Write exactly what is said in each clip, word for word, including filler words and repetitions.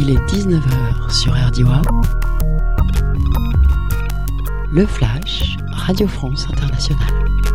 Il est dix-neuf heures sur R D I. Le Flash, Radio France Internationale.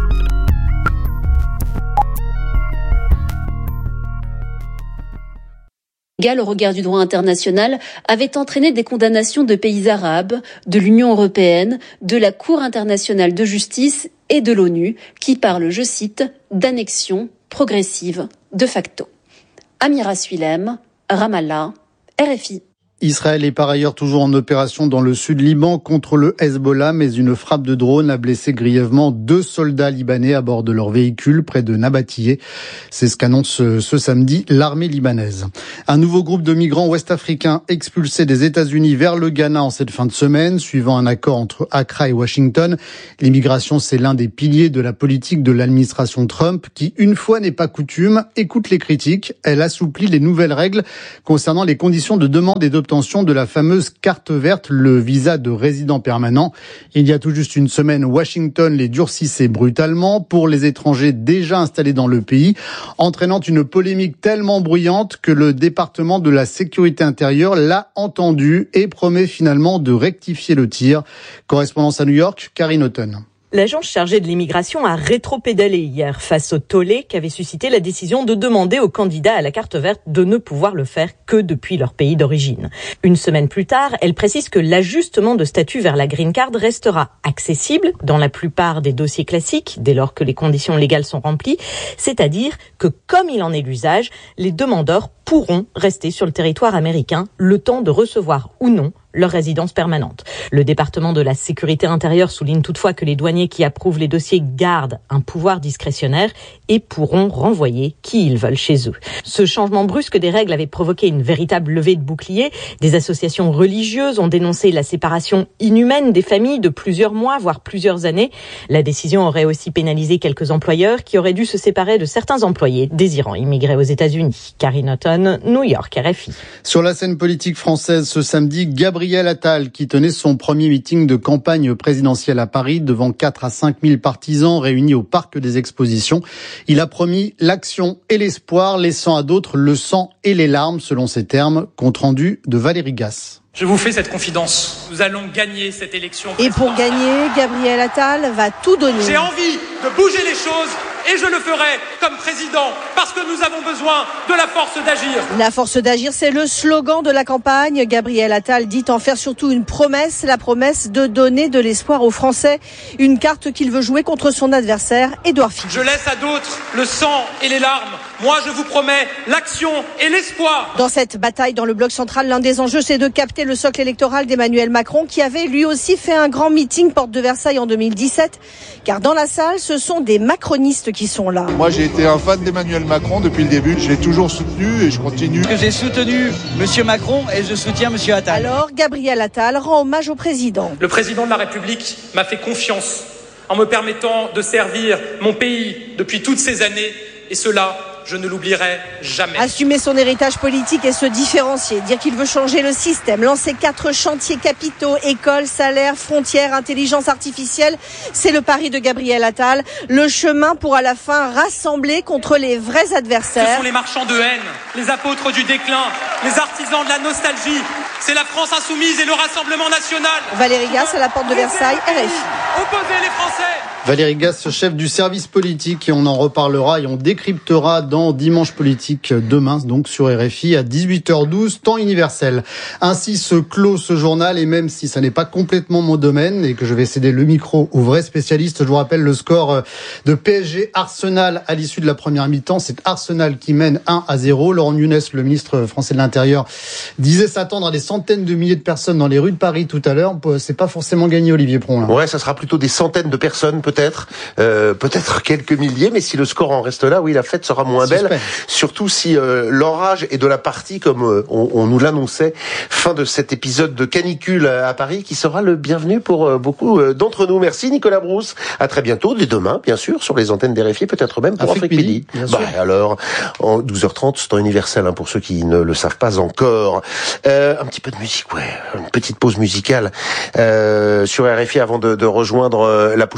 Au regard du droit international, avait entraîné des condamnations de pays arabes, de l'Union européenne, de la Cour internationale de justice et de l'ONU, qui parlent, je cite, d'annexion progressive de facto. Amira Suilem, Ramallah, R F I. Israël est par ailleurs toujours en opération dans le sud Liban contre le Hezbollah, mais une frappe de drone a blessé grièvement deux soldats libanais à bord de leur véhicule près de Nabatillé. C'est ce qu'annonce ce, ce samedi l'armée libanaise. Un nouveau groupe de migrants ouest-africains expulsés des États-Unis vers le Ghana en cette fin de semaine, suivant un accord entre Accra et Washington. L'immigration, c'est l'un des piliers de la politique de l'administration Trump, qui, une fois n'est pas coutume, écoute les critiques. Elle assouplit les nouvelles règles concernant les conditions de demande et d'obtention de la fameuse carte verte, le visa de résident permanent. Il y a tout juste une semaine, Washington les durcissait brutalement pour les étrangers déjà installés dans le pays, entraînant une polémique tellement bruyante que le département de la sécurité intérieure l'a entendu et promet finalement de rectifier le tir. Correspondance à New York, Karine Houghton. L'agence chargée de l'immigration a rétropédalé hier face au tollé qu'avait suscité la décision de demander aux candidats à la carte verte de ne pouvoir le faire que depuis leur pays d'origine. Une semaine plus tard, elle précise que l'ajustement de statut vers la green card restera accessible dans la plupart des dossiers classiques dès lors que les conditions légales sont remplies, c'est-à-dire que comme il en est l'usage, les demandeurs pourront rester sur le territoire américain le temps de recevoir ou non leur résidence permanente. Le département de la sécurité intérieure souligne toutefois que les douaniers qui approuvent les dossiers gardent un pouvoir discrétionnaire et pourront renvoyer qui ils veulent chez eux. Ce changement brusque des règles avait provoqué une véritable levée de boucliers. Des associations religieuses ont dénoncé la séparation inhumaine des familles de plusieurs mois, voire plusieurs années. La décision aurait aussi pénalisé quelques employeurs qui auraient dû se séparer de certains employés désirant immigrer aux États-Unis. Karine Houghton, New York, R F I. Sur la scène politique française ce samedi, Gabriel Gabriel Attal, qui tenait son premier meeting de campagne présidentielle à Paris devant quatre à cinq mille partisans réunis au Parc des Expositions. Il a promis l'action et l'espoir, laissant à d'autres le sang et les larmes, selon ses termes. Compte rendu de Valérie Gasse. Je vous fais cette confidence. Nous allons gagner cette élection. Et pour gagner, Gabriel Attal va tout donner. J'ai envie de bouger les choses et je le ferai comme président parce que nous avons besoin de la force d'agir. La force d'agir, c'est le slogan de la campagne. Gabriel Attal dit en faire surtout une promesse, la promesse de donner de l'espoir aux Français. Une carte qu'il veut jouer contre son adversaire, Édouard Philippe. Je laisse à d'autres le sang et les larmes. Moi, je vous promets l'action et l'espoir. Dans cette bataille dans le bloc central, l'un des enjeux, c'est de capter le socle électoral d'Emmanuel Macron, qui avait lui aussi fait un grand meeting porte de Versailles en deux mille dix-sept. Car dans la salle, ce sont des macronistes qui sont là. Moi, j'ai été un fan d'Emmanuel Macron depuis le début. Je l'ai toujours soutenu et je continue. Que j'ai soutenu Monsieur Macron et je soutiens Monsieur Attal. Alors, Gabriel Attal rend hommage au président. Le président de la République m'a fait confiance en me permettant de servir mon pays depuis toutes ces années, et cela, je ne l'oublierai jamais. Assumer son héritage politique et se différencier, dire qu'il veut changer le système, lancer quatre chantiers capitaux, écoles, salaires, frontières, intelligence artificielle, c'est le pari de Gabriel Attal. Le chemin pour à la fin rassembler contre les vrais adversaires. Ce sont les marchands de haine, les apôtres du déclin, les artisans de la nostalgie. C'est la France insoumise et le Rassemblement national. Valérie Gasse à la porte de Versailles, R F I. Opposez les Français. Valérie Gasse, chef du service politique, et on en reparlera et on décryptera dans Dimanche Politique demain, donc sur R F I à dix-huit heures douze, temps universel. Ainsi se clôt ce journal, et même si ça n'est pas complètement mon domaine et que je vais céder le micro aux vrais spécialistes, je vous rappelle le score de P S G Arsenal à l'issue de la première mi-temps. C'est Arsenal qui mène un à zéro. Laurent Nunez, le ministre français de l'Intérieur, disait s'attendre à des centaines de milliers de personnes dans les rues de Paris tout à l'heure. C'est pas forcément gagné, Olivier Pron, là. Ouais, ça sera plutôt des centaines de personnes, peut-être, euh, peut-être quelques milliers, mais si le score en reste là, oui, la fête sera moins belle. Surtout si euh, l'orage est de la partie, comme euh, on, on nous l'annonçait, fin de cet épisode de canicule à Paris, qui sera le bienvenu pour euh, beaucoup euh, d'entre nous. Merci Nicolas Brousse. À très bientôt, dès demain, bien sûr, sur les antennes d'R F I, peut-être même pour Afrique Midi. Bah alors, en douze heures trente, c'est temps universel, hein, pour ceux qui ne le savent pas encore. Euh, un petit peu de musique, ouais, une petite pause musicale euh, sur R F I avant de, de rejoindre euh, la Pouchkasse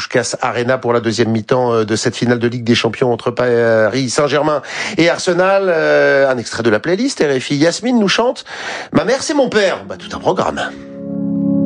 Arena pour la deuxième mi-temps de cette finale de Ligue des Champions entre Paris Saint-Germain et Arsenal. Euh, un extrait de la playlist, R F I. Yasmine nous chante « Ma mère c'est mon père ». Bah, tout un programme.